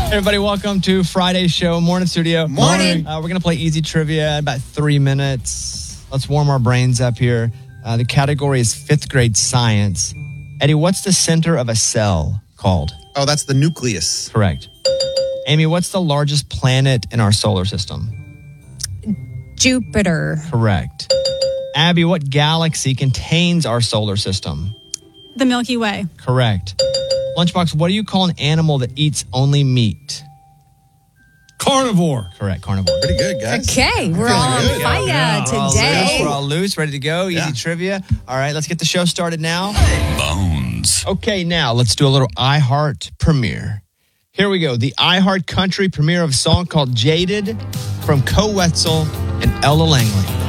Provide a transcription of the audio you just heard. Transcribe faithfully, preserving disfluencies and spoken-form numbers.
Everybody, welcome to Friday's show. Morning, studio. Morning. Uh, we're going to play easy trivia in about three minutes. Let's warm our brains up here. Uh, the category is fifth grade science. Eddie, what's the center of a cell called? Oh, that's the nucleus. Correct. Amy, what's the largest planet in our solar system? Jupiter. Correct. Abby, what galaxy contains our solar system? The Milky Way. Correct. Lunchbox, what do you call an animal that eats only meat? Carnivore. Correct, carnivore. Pretty good, guys. Okay, we're all on good. fire Yeah, we're all today. loose, we're all loose, ready to go. Easy Yeah. trivia. All right, let's get the show started now. Bones. Okay, now let's do a little iHeart premiere. Here we go. The iHeart Country premiere of a song called Jaded from Co Wetzel and Ella Langley.